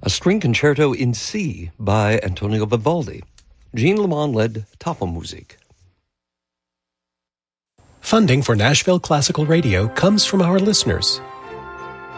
a string concerto in C by Antonio Vivaldi. Jean Lemon led Tafelmusik. Funding for Nashville Classical Radio comes from our listeners.